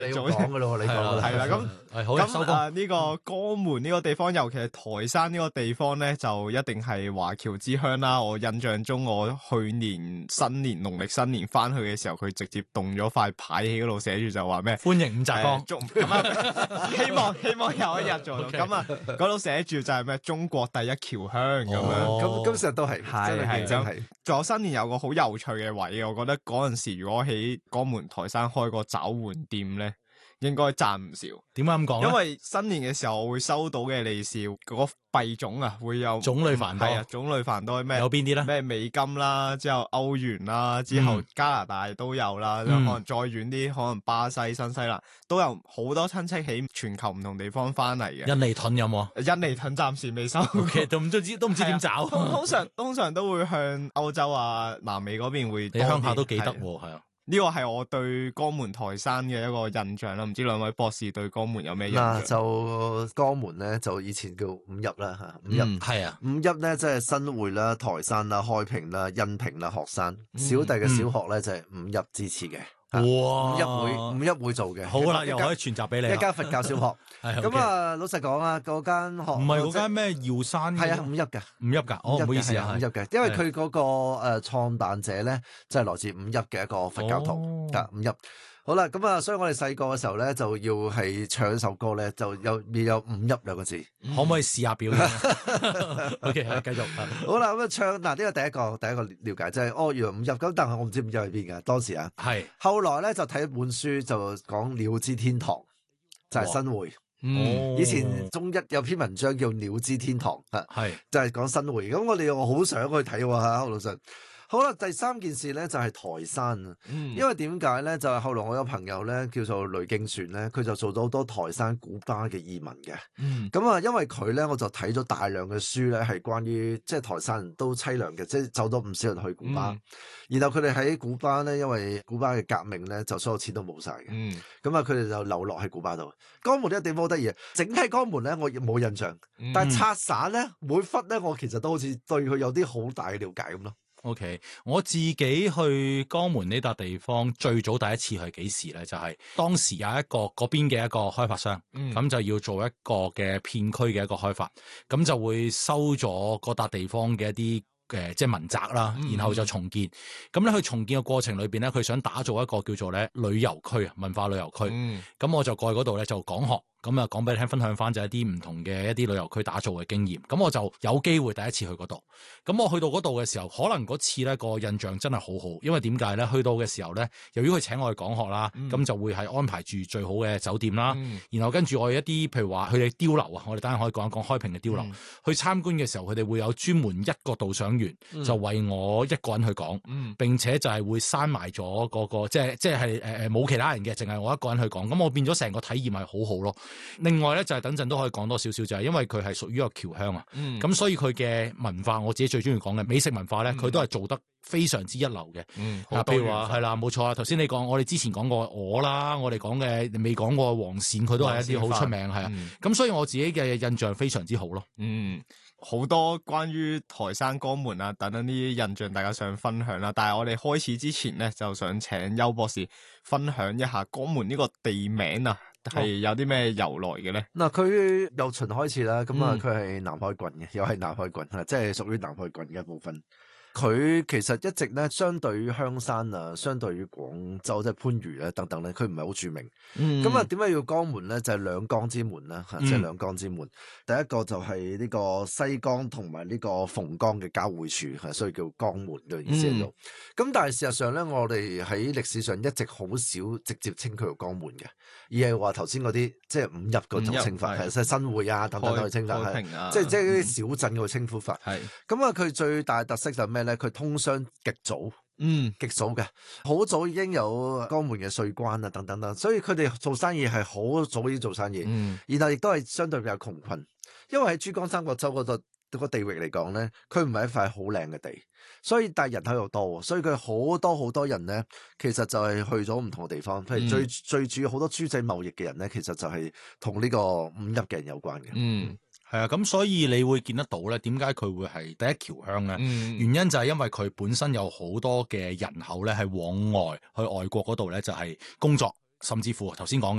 你講㗎咯，你講㗎啦， 係啦，咁呢個江門呢個地方，尤其係台山呢個地方咧，就一定係華僑之鄉啦。我印象中，我去年農曆新年翻去嘅時候，佢直接動咗塊牌喺嗰度寫住就話咩歡迎五澤崗， 咁啊，希望有一日做到。咁啊，嗰度寫住就係咩中國第一僑鄉咁樣。 咁實都係真係。 仲有新年有個好有趣嘅位，我覺得嗰陣時如果喺江門台山開個找換店咧，應該賺唔少。 點解咁講咧？ 因為新年嘅時候我會收到嘅利是嗰個幣種啊，會有種類繁多。 係啊，種類繁多咩？ 有邊啲咧？ 咩美金啦，之後歐元啦，之後加拿大都有啦，可能再遠啲，可能巴西、新西蘭都有好多親戚喺全球唔同地方翻嚟嘅。 印尼盾有冇？ 印尼盾暫時未收。 其實都唔知點找。 通常都會向歐洲啊、南美嗰邊會。 你鄉下都記得喎，係啊。 呢個係我對江門台山嘅一個印象啦，唔知兩位博士對江門有咩印象？ 就江門咧，就以前叫五邑啦嚇，五邑係啊， 五邑咧即係新會啦、台山啦、開平啦、恩平啦、鶴山。小弟嘅小學咧就係五邑支持嘅。 哇！ 五邑會做嘅。 好啦，又可以傳集俾你。 一間佛教小學。咁啊，老實講啊，嗰間學唔係嗰間咩耀山？ 係啊，五邑㗎。 五邑㗎，唔好意思啊， 五邑嘅，因為佢嗰個創辦者咧，即係來自五邑嘅一個佛教徒。五邑。好啦，咁啊，所以我哋細個嘅時候咧，就要係唱一首歌咧，就有五邑兩個字， 可唔可以試下表演？OK， 繼續。 好啦，咁啊唱嗱，呢個第一個了解，即係原來五邑咁，但係我唔知五邑喺邊㗎，當時啊。係。後來咧就睇一本書就講鳥之天堂，就係新會。以前中一有篇文章叫《鳥之天堂》，係就係講新會。咁我哋又好想去睇喎嚇，老實。好啦，第三件事咧就係台山啊，因為點解咧？就係後來我有朋友咧叫做雷競船咧，佢就做咗好多台山古巴嘅移民嘅。咁啊，因為佢咧，我就睇咗大量嘅書咧，係關於即係台山人都凄涼嘅，即係走咗唔少人去古巴。然後佢哋喺古巴咧，因為古巴嘅革命咧，就所有錢都冇晒嘅。咁啊，佢哋就流落喺古巴度。江門呢個地方好得意，整體江門咧我冇印象，但係拆散咧每忽咧，我其實都好似對佢有啲好大嘅了解咁咯。 OK， 我自己去江門呢笪地方最早第一次係幾時咧？就係當時有一個嗰邊嘅一個開發商，咁就要做一個嘅片區嘅一個開發，咁就會收咗嗰笪地方嘅一啲即係民宅啦，然後就重建。咁咧，佢重建嘅過程裏邊咧，佢想打造一個叫做咧旅遊區啊，文化旅遊區。咁我就過去嗰度咧就講學。咁啊，講俾你聽，分享翻就係一啲唔同嘅一啲旅遊區打造嘅經驗。咁我就有機會第一次去嗰度。咁我去到嗰度嘅時候，可能嗰次咧個印象真係好好，因為點解咧？去到嘅時候咧，由於佢請我去講學啦，咁就會係安排住最好嘅酒店啦。然後跟住我一啲譬如話佢哋碉樓啊，我哋等陣可以講一講開平嘅碉樓。去參觀嘅時候，佢哋會有專門一個導賞員，就為我一個人去講。並且就係會閂埋咗嗰個，即係冇其他人嘅，淨係我一個人去講。咁我變咗成個體驗係好好咯。另外咧就係等陣都可以講多少少，就係因為佢係屬於一個僑鄉啊，咁所以佢嘅文化，我自己最中意講嘅美食文化咧，佢都係做得非常之一流嘅。譬如話係啦，冇錯啊。頭先你講，我哋之前講過鵝啦，我哋講嘅未講過黃鱔，佢都係一啲好出名係啊。咁所以我自己嘅印象非常之好咯。 好多關於台山江門啊等等呢啲印象，大家想分享啦。但係我哋開始之前咧，就想請邱博士分享一下江門呢個地名啊，係有啲咩由來嘅咧？ 嗱，佢由秦開始啦，咁啊，佢係南海郡嘅，又係南海郡即係屬於南海郡嘅一部分。佢其實一直咧，相對於香山啊，相對於廣州即係番禺咧等等咧，佢唔係好著名。咁啊，點解要江門咧？就係兩江之門啦，即係兩江之門。第一個就係呢個西江同埋呢個鳳江嘅交匯處，所以叫江門嘅意思喺度。咁但係事實上咧，我哋喺歷史上一直好少直接稱佢做江門嘅，而係話頭先嗰啲即係五邑嗰種稱法，其實新會啊等等去稱法，係即係啲小鎮嘅稱呼法。咁啊，佢最大特色就係咩咧？佢通商極早，極早嘅，好早已經有江門嘅稅關啊等等等，所以佢哋做生意係好早已經做生意，然後亦都係相對比較窮困，因為喺珠江三角洲嗰度個地域嚟講咧，佢唔係一塊好靚嘅地，所以但係人口又多，所以佢好多人咧，其實就係去咗唔同嘅地方，譬如最主要好多豬仔貿易嘅人咧，其實就係同呢個五邑嘅人有關嘅。 係啊，咁所以你會見得到咧，點解佢會係第一僑鄉咧？原因就係因為佢本身有好多嘅人口咧，係往外去外國嗰度咧，就係工作。 甚至乎頭先講